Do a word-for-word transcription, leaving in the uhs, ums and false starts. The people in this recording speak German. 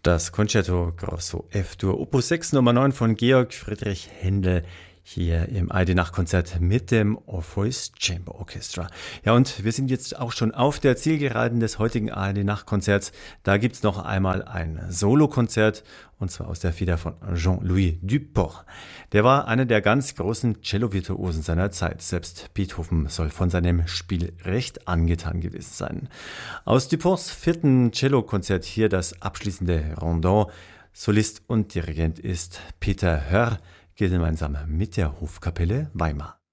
Das Concerto Grosso F-Dur Opus sechs Nummer neun von Georg Friedrich Händel hier im A R D-Nachtkonzert mit dem Orpheus Chamber Orchestra. Ja, und wir sind jetzt auch schon auf der Zielgeraden des heutigen A R D-Nachtkonzerts. Da gibt's noch einmal ein Solokonzert, und zwar aus der Feder von Jean-Louis Duport. Der war einer der ganz großen Cello-Virtuosen seiner Zeit. Selbst Beethoven soll von seinem Spiel recht angetan gewesen sein. Aus Duports vierten Cellokonzert hier das abschließende Rondon. Solist und Dirigent ist Peter Hörr, gemeinsam mit der Hofkapelle Weimar.